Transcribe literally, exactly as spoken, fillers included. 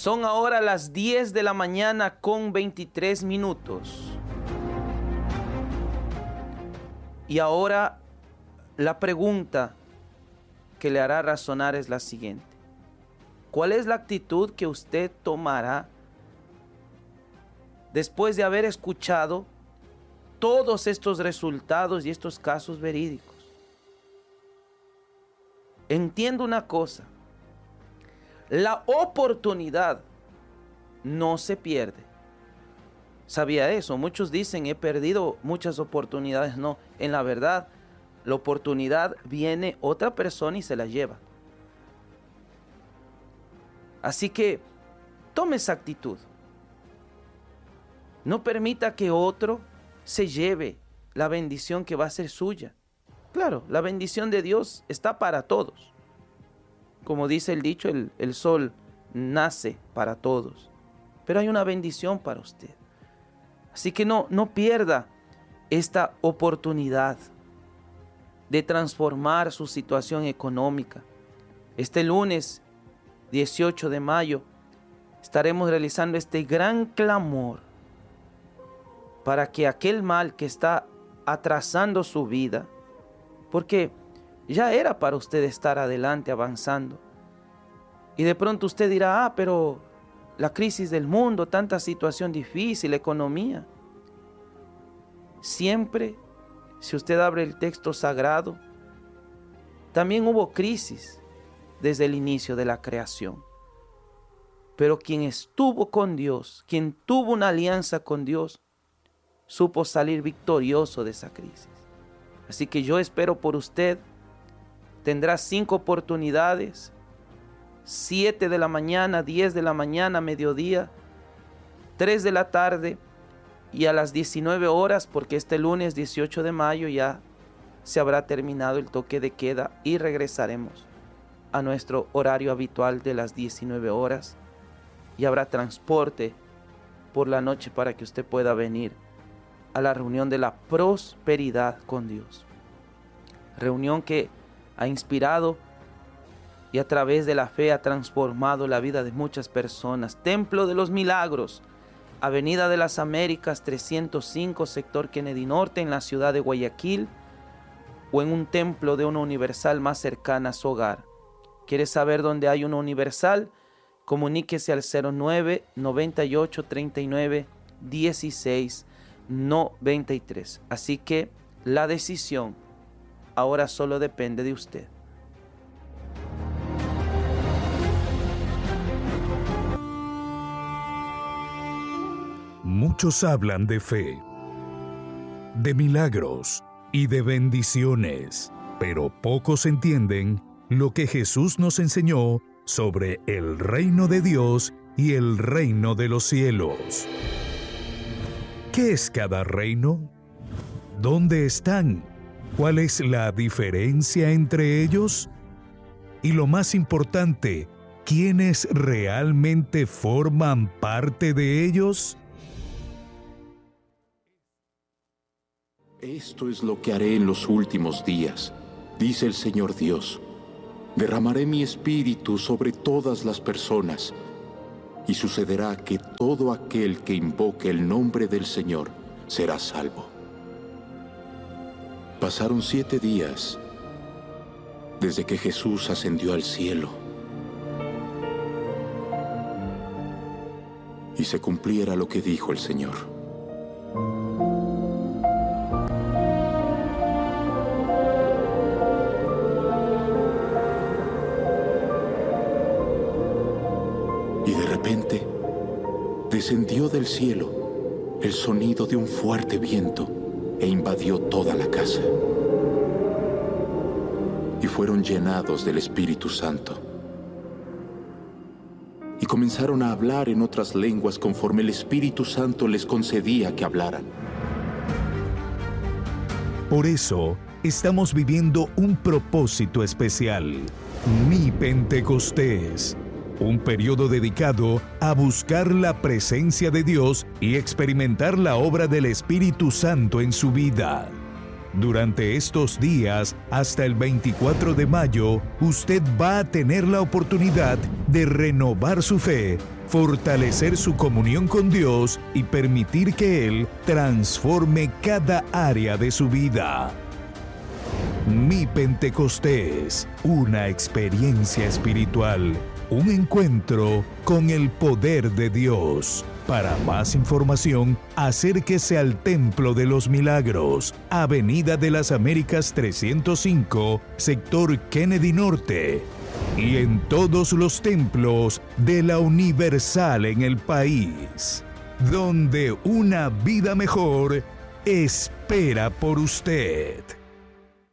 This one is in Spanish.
Son ahora las diez de la mañana con veintitrés minutos. Y ahora la pregunta que le hará razonar es la siguiente. ¿Cuál es la actitud que usted tomará después de haber escuchado todos estos resultados y estos casos verídicos? Entiendo una cosa. La oportunidad no se pierde. ¿Sabía eso? Muchos dicen, he perdido muchas oportunidades. No, en la verdad, la oportunidad viene otra persona y se la lleva. Así que tome esa actitud. No permita que otro se lleve la bendición que va a ser suya. Claro, la bendición de Dios está para todos. Como dice el dicho, el, el sol nace para todos. Pero hay una bendición para usted. Así que no, no pierda esta oportunidad de transformar su situación económica. Este lunes dieciocho de mayo estaremos realizando este gran clamor para que aquel mal que está atrasando su vida, porque ya era para usted estar adelante, avanzando. Y de pronto usted dirá, ah, pero la crisis del mundo, tanta situación difícil, economía. Siempre, si usted abre el texto sagrado, también hubo crisis desde el inicio de la creación. Pero quien estuvo con Dios, quien tuvo una alianza con Dios, supo salir victorioso de esa crisis. Así que yo espero por usted. Tendrá cinco oportunidades, siete de la mañana, diez de la mañana, mediodía, tres de la tarde y a las diecinueve horas, porque este lunes dieciocho de mayo ya se habrá terminado el toque de queda y regresaremos a nuestro horario habitual de las diecinueve horas y habrá transporte por la noche para que usted pueda venir a la reunión de la prosperidad con Dios. Reunión que ha inspirado y a través de la fe ha transformado la vida de muchas personas. Templo de los Milagros, Avenida de las Américas trescientos cinco, sector Kennedy Norte, en la ciudad de Guayaquil, o en un templo de una Universal más cercana a su hogar. ¿Quiere saber dónde hay una Universal? Comuníquese al cero nueve, noventa y ocho, treinta y nueve, dieciséis, noventa y tres. Así que la decisión ahora solo depende de usted. Muchos hablan de fe, de milagros y de bendiciones, pero pocos entienden lo que Jesús nos enseñó sobre el reino de Dios y el reino de los cielos. ¿Qué es cada reino? ¿Dónde están? ¿Cuál es la diferencia entre ellos? Y lo más importante, ¿quiénes realmente forman parte de ellos? Esto es lo que haré en los últimos días, dice el Señor Dios. Derramaré mi espíritu sobre todas las personas, y sucederá que todo aquel que invoque el nombre del Señor será salvo. Pasaron siete días desde que Jesús ascendió al cielo y se cumpliera lo que dijo el Señor. Y de repente descendió del cielo el sonido de un fuerte viento e invadió toda la casa. Y fueron llenados del Espíritu Santo. Y comenzaron a hablar en otras lenguas conforme el Espíritu Santo les concedía que hablaran. Por eso, estamos viviendo un propósito especial, Mi Pentecostés. Un periodo dedicado a buscar la presencia de Dios y experimentar la obra del Espíritu Santo en su vida. Durante estos días, hasta el veinticuatro de mayo, usted va a tener la oportunidad de renovar su fe, fortalecer su comunión con Dios y permitir que Él transforme cada área de su vida. Mi Pentecostés, una experiencia espiritual, un encuentro con el poder de Dios. Para más información, acérquese al Templo de los Milagros, Avenida de las Américas trescientos cinco, sector Kennedy Norte, y en todos los templos de la Universal en el país, donde una vida mejor espera por usted.